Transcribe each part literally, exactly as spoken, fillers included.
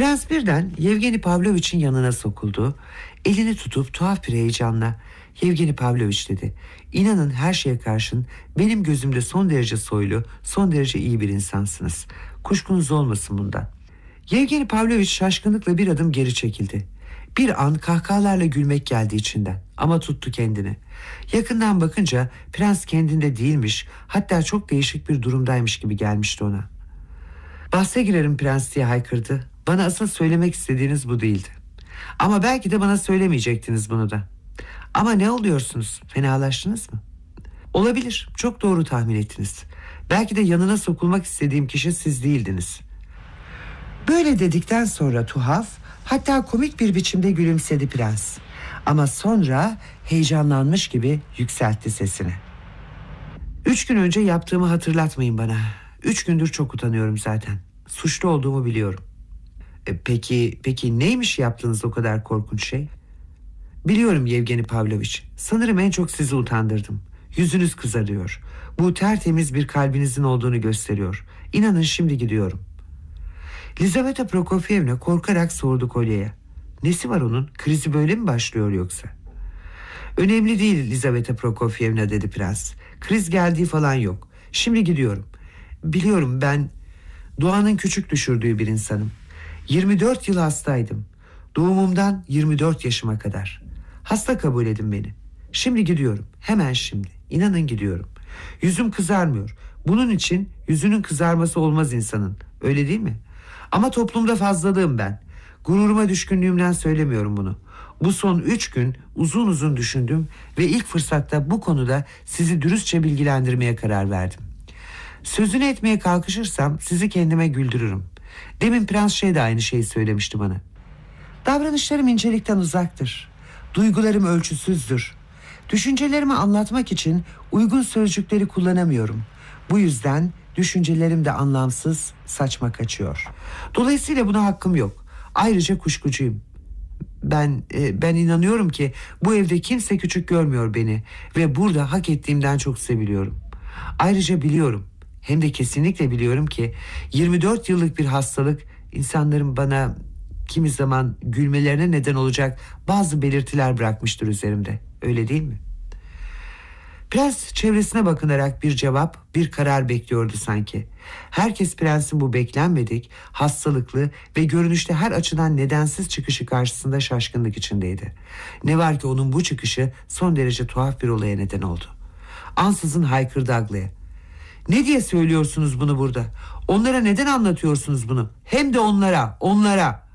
Prens birden Yevgeni Pavloviç'in yanına sokuldu. Elini tutup tuhaf bir heyecanla "Yevgeni Pavloviç," dedi, "İnanın her şeye karşın benim gözümde son derece soylu, son derece iyi bir insansınız. Kuşkunuz olmasın bundan." Yevgeni Pavloviç şaşkınlıkla bir adım geri çekildi. Bir an kahkahalarla gülmek geldi içinden ama tuttu kendini. Yakından bakınca prens kendinde değilmiş, hatta çok değişik bir durumdaymış gibi gelmişti ona. "Bahse girerim prens," diye haykırdı. "Bana asıl söylemek istediğiniz bu değildi. Ama belki de bana söylemeyecektiniz bunu da. Ama ne oluyorsunuz? Fenalaştınız mı?" "Olabilir, çok doğru tahmin ettiniz. Belki de yanına sokulmak istediğim kişi siz değildiniz." Böyle dedikten sonra tuhaf, hatta komik bir biçimde gülümsedi prens. Ama sonra heyecanlanmış gibi yükseltti sesini. "Üç gün önce yaptığımı hatırlatmayın bana. Üç gündür çok utanıyorum zaten. Suçlu olduğumu biliyorum." E, peki, peki neymiş yaptığınız o kadar korkunç şey?" "Biliyorum Yevgeni Pavloviç. Sanırım en çok sizi utandırdım. Yüzünüz kızarıyor. Bu tertemiz bir kalbinizin olduğunu gösteriyor. İnanın şimdi gidiyorum." Lizaveta Prokofyevna korkarak sordu Kolya'ya. "Nesi var onun? Krizi böyle mi başlıyor yoksa?" "Önemli değil Lizaveta Prokofyevna," dedi prens. "Kriz geldiği falan yok. Şimdi gidiyorum. Biliyorum, ben doğanın küçük düşürdüğü bir insanım. yirmi dört yıl hastaydım. Doğumumdan yirmi dört yaşıma kadar. Hasta kabul edin beni. Şimdi gidiyorum. Hemen şimdi. İnanın gidiyorum. Yüzüm kızarmıyor. Bunun için yüzünün kızarması olmaz insanın. Öyle değil mi? Ama toplumda fazlalığım ben. Gururuma düşkünlüğümden söylemiyorum bunu. Bu son üç gün uzun uzun düşündüm ve ilk fırsatta bu konuda sizi dürüstçe bilgilendirmeye karar verdim. Sözünü etmeye kalkışırsam sizi kendime güldürürüm. Demin prens şey de aynı şeyi söylemişti bana. Davranışlarım incelikten uzaktır. Duygularım ölçüsüzdür. Düşüncelerimi anlatmak için uygun sözcükleri kullanamıyorum. Bu yüzden düşüncelerim de anlamsız, saçma kaçıyor. Dolayısıyla buna hakkım yok. Ayrıca kuşkucuyum. Ben e, ben inanıyorum ki bu evde kimse küçük görmüyor beni ve burada hak ettiğimden çok seviliyorum. Ayrıca biliyorum, hem de kesinlikle biliyorum ki yirmi dört yıllık bir hastalık insanların bana kimi zaman gülmelerine neden olacak bazı belirtiler bırakmıştır üzerimde. Öyle değil mi?" Prens çevresine bakınarak bir cevap, bir karar bekliyordu sanki. Herkes prensin bu beklenmedik, hastalıklı ve görünüşte her açıdan nedensiz çıkışı karşısında şaşkınlık içindeydi. Ne var ki onun bu çıkışı son derece tuhaf bir olaya neden oldu. Ansızın haykırdı Aglaya. "Ne diye söylüyorsunuz bunu burada? Onlara neden anlatıyorsunuz bunu? Hem de onlara, onlara!"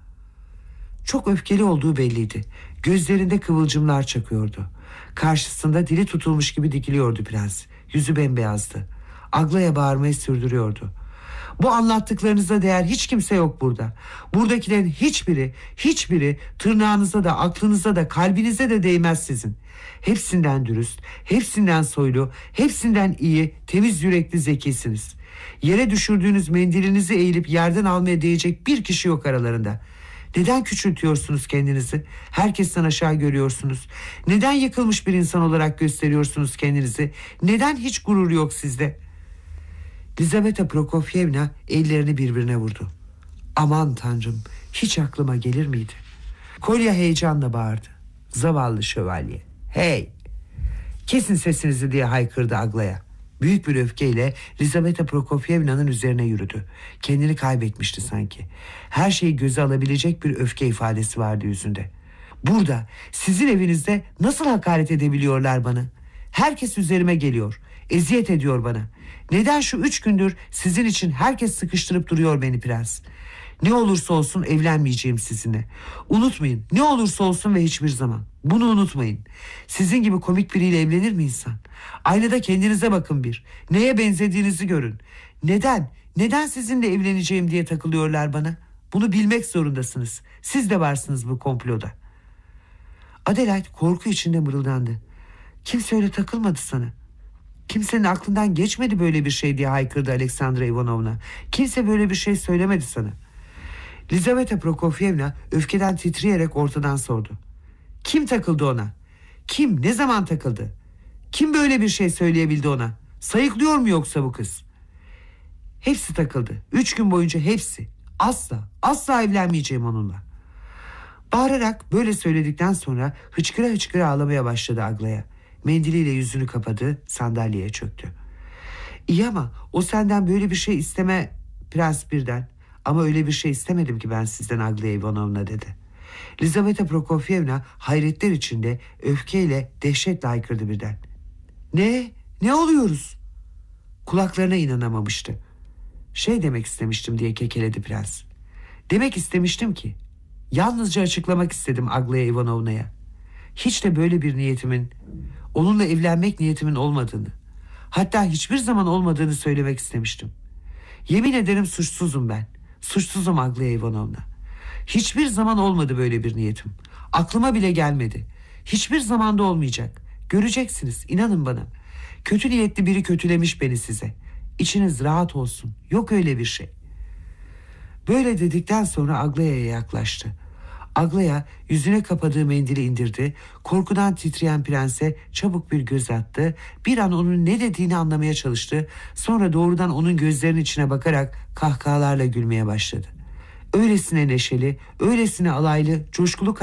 Çok öfkeli olduğu belliydi. Gözlerinde kıvılcımlar çakıyordu. Karşısında dili tutulmuş gibi dikiliyordu prens. Yüzü bembeyazdı. Aglaya bağırmayı sürdürüyordu. "Bu anlattıklarınıza değer hiç kimse yok burada. Buradakilerin hiçbiri, hiçbiri tırnağınıza da, aklınıza da, kalbinize de değmez sizin. Hepsinden dürüst, hepsinden soylu, hepsinden iyi, temiz yürekli zekisiniz. Yere düşürdüğünüz mendilinizi eğilip yerden almaya değecek bir kişi yok aralarında. Neden küçültüyorsunuz kendinizi? Herkesten aşağı görüyorsunuz. Neden yıkılmış bir insan olarak gösteriyorsunuz kendinizi? Neden hiç gurur yok sizde?" Lizaveta Prokofyevna ellerini birbirine vurdu. "Aman Tanrım, hiç aklıma gelir miydi?" Kolya heyecanla bağırdı. "Zavallı şövalye. Hey! Kesin sesinizi!" diye haykırdı Aglaya. Büyük bir öfkeyle Lizaveta Prokofyevna'nın üzerine yürüdü. Kendini kaybetmişti sanki. Her şeyi göze alabilecek bir öfke ifadesi vardı yüzünde. "Burada, sizin evinizde nasıl hakaret edebiliyorlar bana? Herkes üzerime geliyor. Eziyet ediyor bana. Neden şu üç gündür sizin için herkes sıkıştırıp duruyor beni prens? Ne olursa olsun evlenmeyeceğim sizinle. Unutmayın, ne olursa olsun ve hiçbir zaman. Bunu unutmayın. Sizin gibi komik biriyle evlenir mi insan? Aynada kendinize bakın bir. Neye benzediğinizi görün. Neden, neden sizinle evleneceğim diye takılıyorlar bana? Bunu bilmek zorundasınız. Siz de varsınız bu komploda." Adelaide korku içinde mırıldandı. "Kimse öyle takılmadı sana. Kimsenin aklından geçmedi böyle bir şey," diye haykırdı Aleksandra Ivanovna. "Kimse böyle bir şey söylemedi sana." Lizaveta Prokofyevna öfkeden titreyerek ortadan sordu. "Kim takıldı ona? Kim, ne zaman takıldı? Kim böyle bir şey söyleyebildi ona? Sayıklıyor mu yoksa bu kız?" "Hepsi takıldı. Üç gün boyunca hepsi. Asla, asla evlenmeyeceğim onunla. Bağırarak böyle söyledikten sonra hıçkıra hıçkıra ağlamaya başladı Aglaya. Mendiliyle yüzünü kapadı, sandalyeye çöktü. İyi ama o senden böyle bir şey isteme prens birden. Ama öyle bir şey istemedim ki ben sizden Aglaya Ivanovna dedi. Lizaveta Prokofyevna hayretler içinde öfkeyle dehşetle haykırdı birden. Ne? Ne oluyoruz? Kulaklarına inanamamıştı. Şey demek istemiştim diye kekeledi prens. Demek istemiştim ki yalnızca açıklamak istedim Aglaya Ivanovna'ya. Hiç de böyle bir niyetimin, onunla evlenmek niyetimin olmadığını, hatta hiçbir zaman olmadığını söylemek istemiştim. Yemin ederim suçsuzum ben. Suçsuzum Aglaya Ivanovna. Hiçbir zaman olmadı böyle bir niyetim. Aklıma bile gelmedi. Hiçbir zamanda olmayacak. Göreceksiniz, inanın bana. Kötü niyetli biri kötülemiş beni size. İçiniz rahat olsun. Yok öyle bir şey. Böyle dedikten sonra Aglaya'ya yaklaştı. Aglaya yüzüne kapadığı mendili indirdi. Korkudan titreyen prense çabuk bir göz attı. Bir an onun ne dediğini anlamaya çalıştı. Sonra doğrudan onun gözlerinin içine bakarak kahkahalarla gülmeye başladı. Öylesine neşeli, öylesine alaylı, coşkulu